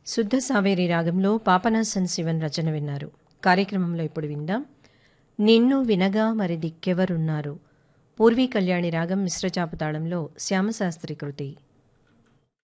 శుద్ధ సావేరి రాగంలో పాపనాసన్ శివన్ రచన విన్నారు. కార్యక్రమంలో ఇప్పుడు విందాం నిన్ను వినగా మరి దిక్కెవరున్నారు. పూర్వీ కళ్యాణి రాగం మిశ్రచాపు తాళంలో శ్యామశాస్త్రి కృతి.